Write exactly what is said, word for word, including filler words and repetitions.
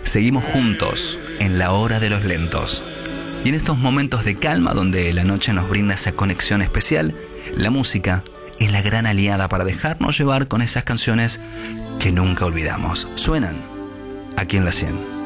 Seguimos juntos en la hora de los lentos. Y en estos momentos de calma donde la noche nos brinda esa conexión especial, la música es la gran aliada para dejarnos llevar con esas canciones que nunca olvidamos. Suenan aquí en La cien.